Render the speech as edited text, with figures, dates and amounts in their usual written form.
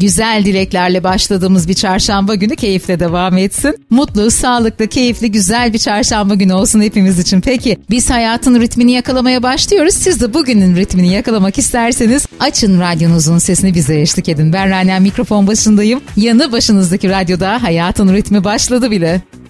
güzel dileklerle başladığımız bir çarşamba günü keyifle devam etsin. Mutlu, sağlıklı, keyifli, güzel bir çarşamba günü olsun hepimiz için. Peki biz hayatın ritmini yakalamaya başlıyoruz. Siz de bugünün ritmini yakalamak isterseniz açın radyonuzun sesini, bize eşlik edin. Ben Rania, mikrofon başındayım. Yanı başınızdaki radyoda hayatın ritmi başladı bile.